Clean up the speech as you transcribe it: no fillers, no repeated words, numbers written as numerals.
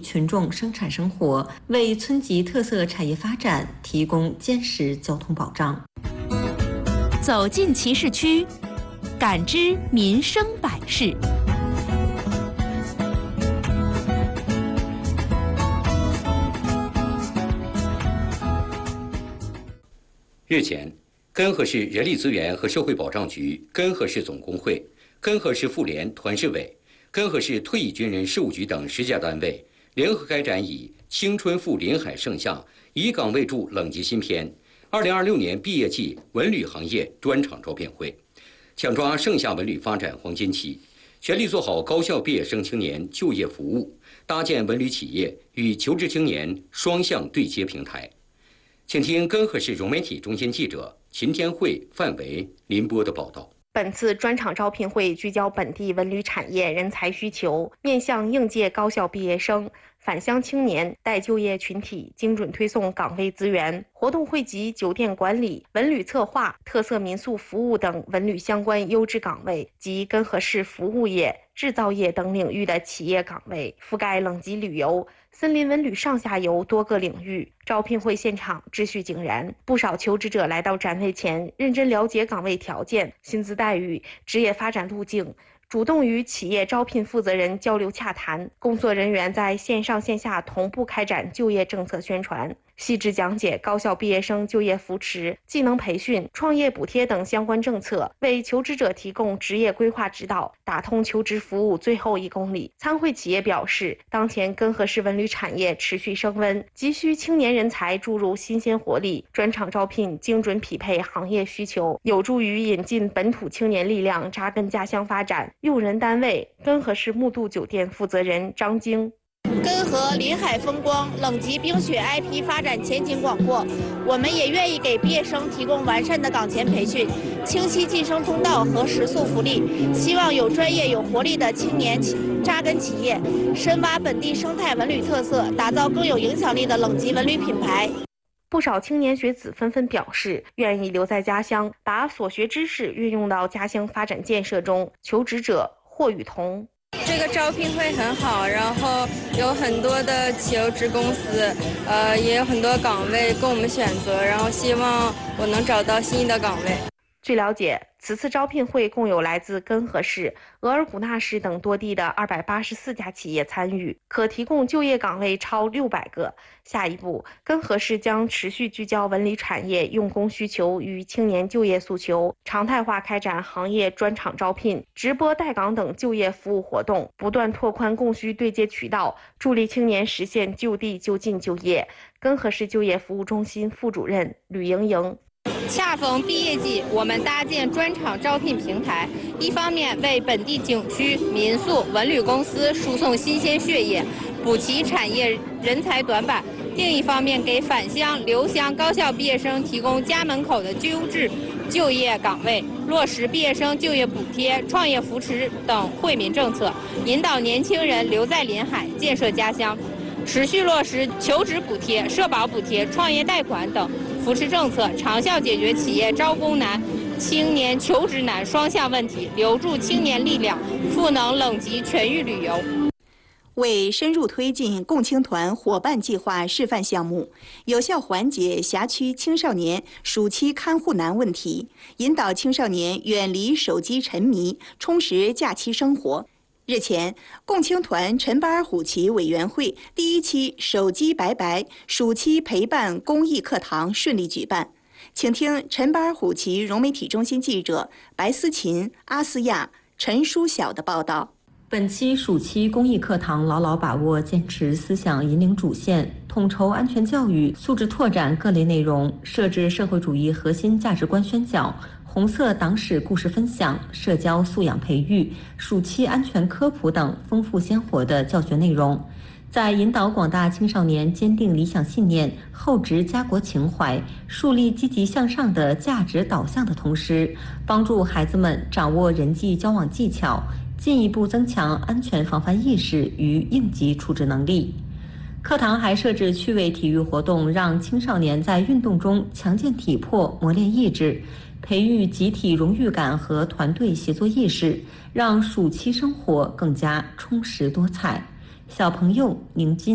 群众生产生活，为村级特色产业发展提供坚实交通保障。 走进其市区，感知民生百事。 日前，根河市人力资源和社会保障局、根河市总工会、根河市妇联团市委、根河市退役军人事务局等10家单位联合开展以“青春赴临海盛夏，以岗位助冷极新篇”2026年毕业季文旅行业专场招聘会，抢抓盛夏文旅发展黄金期，全力做好高校毕业生青年就业服务，搭建文旅企业与求职青年双向对接平台。请听根河市融媒体中心记者秦天慧、范维、林波的报道。 本次专场招聘会聚焦本地文旅产业人才需求，面向应届高校毕业生、返乡青年、待就业群体，精准推送岗位资源。活动汇集酒店管理、文旅策划、特色民宿服务等文旅相关优质岗位及根河市服务业、制造业等领域的企业岗位，覆盖冷极旅游、森林文旅上下游多个领域。招聘会现场秩序井然，不少求职者来到展位前，认真了解岗位条件、薪资待遇、职业发展路径，主动与企业招聘负责人交流洽谈。工作人员在线上线下同步开展就业政策宣传，细致讲解高校毕业生就业扶持、技能培训、创业补贴等相关政策，为求职者提供职业规划指导，打通求职服务最后1公里。参会企业表示，当前根河市文旅产业持续升温，急需青年人才注入新鲜活力，专场招聘精准匹配行业需求，有助于引进本土青年力量扎根家乡发展。用人单位根河市木渡酒店负责人张晶： 根河临海风光、冷极冰雪 IP 发展前景广阔，我们也愿意给毕业生提供完善的岗前培训、清晰晋升通道和食宿福利，希望有专业有活力的青年扎根企业，深挖本地生态文旅特色，打造更有影响力的冷极文旅品牌。 不少青年学子纷纷表示愿意留在家乡，把所学知识运用到家乡发展建设中。求职者霍雨桐： 这个招聘会很好，然后有很多的求职公司，也有很多岗位供我们选择，然后希望我能找到心仪的岗位。 据了解，此次招聘会共有来自根河市、额尔古纳市等多地的284家企业参与，可提供就业岗位超600个。下一步，根河市将持续聚焦文旅产业用工需求与青年就业诉求，常态化开展行业专场招聘、直播带岗等就业服务活动，不断拓宽供需对接渠道，助力青年实现就地就近就业。根河市就业服务中心副主任吕莹莹： 恰逢毕业季，我们搭建专场招聘平台，一方面为本地景区、民宿、文旅公司输送新鲜血液，补齐产业人才短板；另一方面，给返乡、留乡高校毕业生提供家门口的优质就业岗位，落实毕业生就业补贴、创业扶持等惠民政策，引导年轻人留在临海，建设家乡。持续落实求职补贴、社保补贴、创业贷款等扶持政策，长效解决企业招工难、青年求职难双向问题，留住青年力量，赋能冷极全域旅游。 为深入推进共青团伙伴计划示范项目，有效缓解辖区青少年暑期看护难问题，引导青少年远离手机沉迷，充实假期生活。日前，共青团陈巴尔虎旗委员会第1期手机拜拜暑期陪伴公益课堂顺利举办。请听陈巴尔虎旗融媒体中心记者白思琴、阿斯亚、陈书晓的报道。 本期暑期公益课堂牢牢把握坚持思想引领主线，统筹安全教育、素质拓展各类内容，设置社会主义核心价值观宣讲、红色党史故事分享、社交素养培育、暑期安全科普等丰富鲜活的教学内容，在引导广大青少年坚定理想信念、厚植家国情怀、树立积极向上的价值导向的同时，帮助孩子们掌握人际交往技巧，进一步增强安全防范意识与应急处置能力。课堂还设置趣味体育活动，让青少年在运动中强健体魄、磨练意志，培育集体荣誉感和团队协作意识，让暑期生活更加充实多彩。小朋友宁金。